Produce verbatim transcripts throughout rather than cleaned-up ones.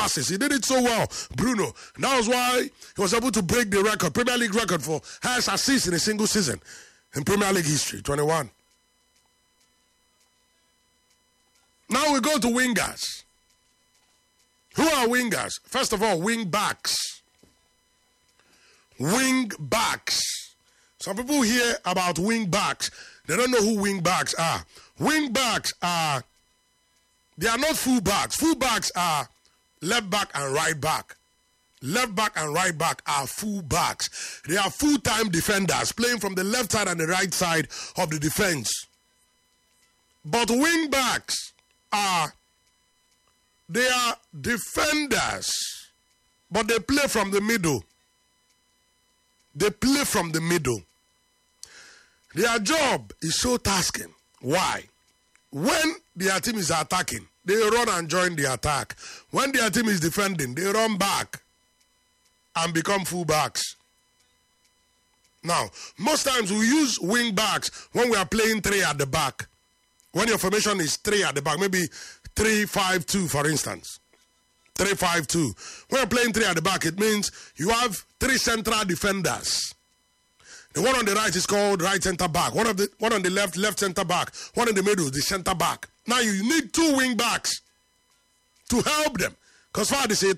passes. He did it so well, Bruno. And that was why he was able to break the record, Premier League record for highest assists in a single season in Premier League history, twenty-one. Now we go to wingers. Who are wingers? First of all, wing backs. Wing backs. Some people hear about wing backs. They don't know who wing backs are. Wing backs are, they are not full backs. Full backs are left back and right back. Left back and right back are full backs. They are full-time defenders playing from the left side and the right side of the defense. But wing backs are, they are defenders, but they play from the middle. They play from the middle. Their job is so tasking. Why? When their team is attacking, they run and join the attack. When their team is defending, they run back and become full backs. Now, most times we use wing backs when we are playing three at the back. When your formation is three at the back, maybe three five two, for instance. three five two. When you're playing three at the back, it means you have three central defenders. The one on the right is called right center back. One of the one on the left, left center back. One in the middle, the center back. Now you need two wing backs to help them. Because far they say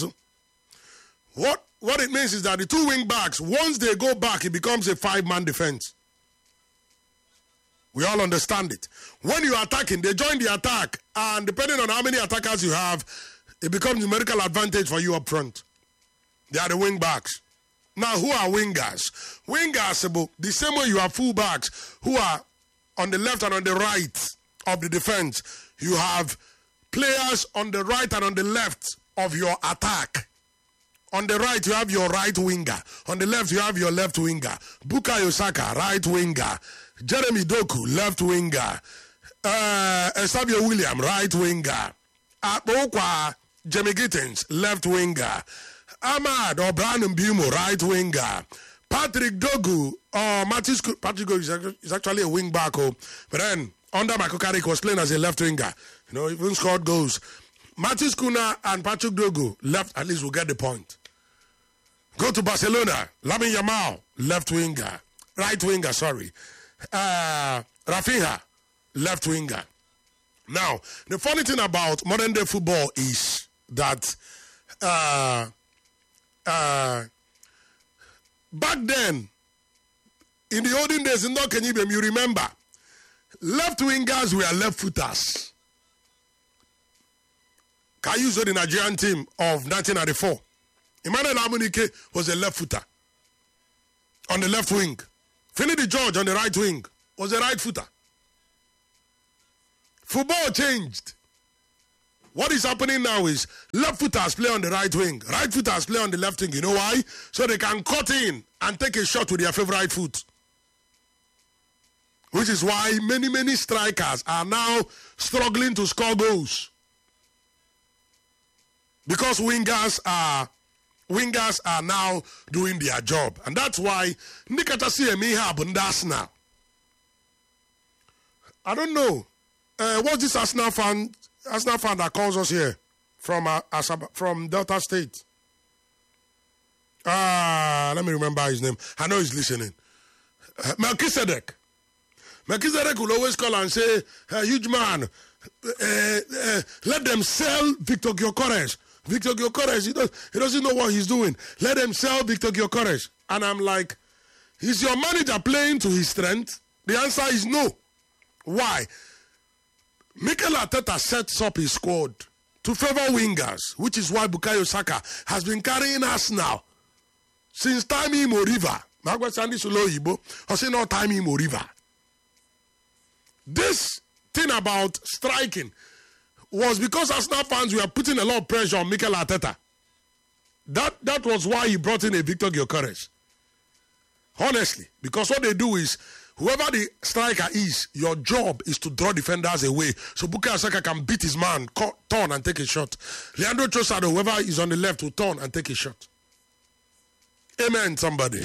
What what it means is that the two wing backs, once they go back, it becomes a five-man defense. We all understand it. When you are attacking, they join the attack, and depending on how many attackers you have, it becomes numerical advantage for you up front. They are the wing backs. Now, who are wingers? Wingers, the same way you have full backs who are on the left and on the right of the defense. You have players on the right and on the left of your attack. On the right, you have your right winger. On the left, you have your left winger. Bukayo Saka, right winger. Jeremy Doku, left winger. Uh, Eusebio William, right winger. Akpokwa, Jamie Gittins, left winger. Ahmad or Brandon Bumo, right winger. Patrick Dogu or Matthew Sc- Patrick Dogu is actually a wing back, oh, but then under Michael Carrick was playing as a left winger. You know, even scored goals. Matthew Skuna and Patrick Dogu left, at least we'll get the point. Go to Barcelona, Lamine Yamal, left winger. Right winger, sorry. Uh, Rafinha, left winger. Now, the funny thing about modern day football is that uh, uh, back then, in the olden days in North Kenya, you remember, left wingers were left footers. Kayuso, the Nigerian team of nineteen ninety-four. Emmanuel Amunike was a left footer on the left wing. Finidi George on the right wing was a right footer. Football changed. What is happening now is left footers play on the right wing. Right footers play on the left wing. You know why? So they can cut in and take a shot with their favorite foot. Which is why many, many strikers are now struggling to score goals. Because wingers are wingers are now doing their job. And that's why Nikatasi Emiha Bundas now. I don't know. Uh, what's this Arsenal fan Arsenal fan that calls us here from uh, Asab- from Delta State? Ah, uh, let me remember his name. I know he's listening. Uh, Melchizedek. Melchizedek will always call and say, uh, huge man, uh, uh, let them sell Victor Gyökeres. Victor Gyökeres, he, does, he doesn't know what he's doing. Let them sell Victor Gyökeres. And I'm like, is your manager playing to his strength? The answer is no. Why? Mikel Arteta sets up his squad to favor wingers, which is why Bukayo Saka has been carrying us now since Tammy Moriva. Magwa Sandy Sulo Ibo, or say no Tammy Moriva. This thing about striking was because Arsenal fans were putting a lot of pressure on Mikel Arteta. That that was why he brought in a Victor Gyökeres. Honestly, because what they do is, whoever the striker is, your job is to draw defenders away so Bukayo Saka can beat his man, turn and take a shot. Leandro Trossard, whoever is on the left, will turn and take a shot. Amen, somebody.